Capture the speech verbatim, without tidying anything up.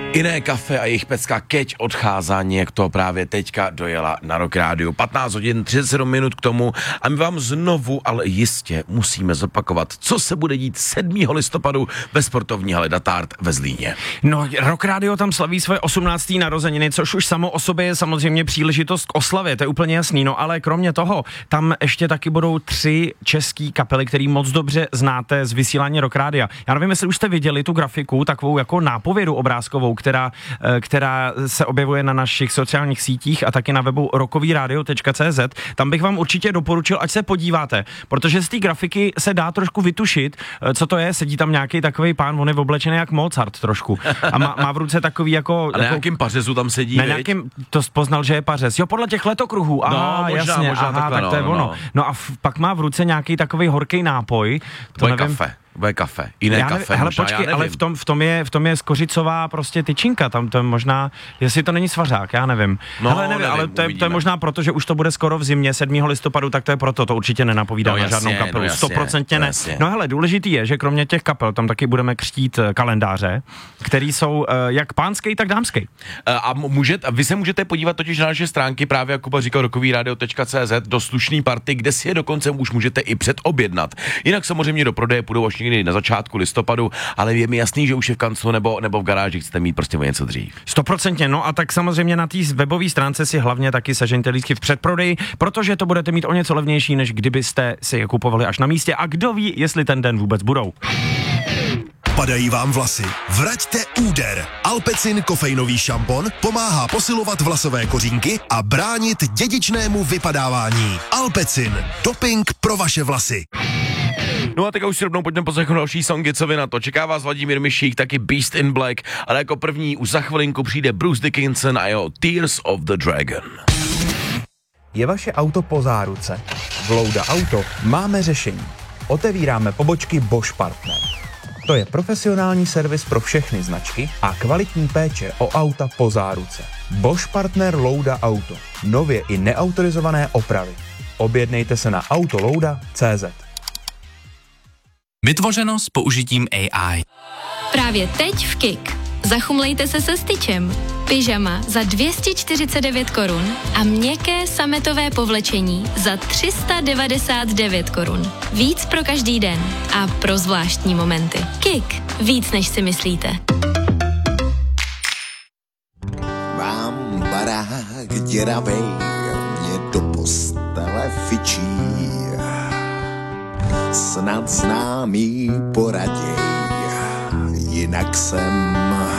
Jiné kafe a jejich pecka Keď odcházání, jak to právě teďka dojela na Rock Rádiu. patnáct hodin třicet sedm minut k tomu a my vám znovu, ale jistě musíme zopakovat, co se bude dít sedmého listopadu ve sportovní hale Datard ve Zlíně. No, Rock Rádio tam slaví svoje osmnácté narozeniny, což už samo o sobě je samozřejmě příležitost k oslavě, to je úplně jasný, no ale kromě toho, tam ještě taky budou tři český kapely, který moc dobře znáte z vysílání Rock Rádia. Já nevím, jestli už jste viděli tu grafiku, takovou jako nápovědu obrázkovou, která, která se objevuje na našich sociálních sítích a taky na webu rockovyradio tečka cé zet. Tam bych vám určitě doporučil, ať se podíváte, protože z té grafiky se dá trošku vytušit, co to je. Sedí tam nějaký takový pán, on je oblečený jak Mozart trošku a má, má v ruce takový jako... A na jako, nějakým pařezu tam sedí, na nějakým, to poznal, že je pařez. Jo, podle těch letokruhů. Aha, no, možná, jasně, možná aha, takhle, tak to je no, ono. no. No a f, pak má v ruce nějaký takový horký nápoj. To je nevím. kafe. Bude kafe, jiné já kafe, hele, možná, počkej, ale v tom, v, tom je, v tom je skořicová prostě tyčinka, tam to je možná, jestli to není svařák, já nevím. No, hele, nevím, nevím, ale to je, to je možná proto, že už to bude skoro v zimě, sedmého listopadu, tak to je proto, to určitě nenapovídá no, na jasně, žádnou kapelu, no, stoprocentně no, ne. jasně. No hele, důležitý je, že kromě těch kapel, tam taky budeme křtít kalendáře, který jsou uh, jak pánský, tak dámský. A můžete, vy se můžete podívat totiž na naše stránky, právě jak Kuba říkal, rockovyradio tečka cé zet, do slušný party, kde si je dokonce už můžete i předobjednat. Jinak samozřejmě do prodeje půjdou až někdy na začátku listopadu, ale je mi jasný, že už je v kanclu nebo, nebo v garáži chcete mít prostě o něco dřív. Stoprocentně, no a tak samozřejmě na té webové stránce si hlavně taky sežeňte lístky v předprodeji, protože to budete mít o něco levnější, než kdybyste si je kupovali až na místě a kdo ví, jestli ten den vůbec budou. Padají vám vlasy? Vraťte úder. Alpecin kofeinový šampon pomáhá posilovat vlasové kořínky a bránit dědičnému vypadávání. Alpecin. Doping pro vaše vlasy. No a teď už si rovnou pojďme poslechnout další songy, co vy na to. Čeká vás Vladimír Mišík, taky Beast in Black, ale jako první už za chvilinku přijde Bruce Dickinson a jeho Tears of the Dragon. Je vaše auto po záruce? V Louda Auto máme řešení. Otevíráme pobočky Bosch Partner. To je profesionální servis pro všechny značky a kvalitní péče o auta po záruce. Bosch Partner Louda Auto. Nově i neautorizované opravy. Objednejte se na autolouda tečka cé zet. Vytvořeno s použitím A I. Právě teď v Kik. Zachumlejte se se styčem. Pyžama za dvě stě čtyřicet devět korun a měkké sametové povlečení za tři sta devadesát devět korun. Víc pro každý den a pro zvláštní momenty. Kik. Víc než si myslíte. Mám barák děravej, mě do postele fičí. Snad známý poraděj, jinak jsem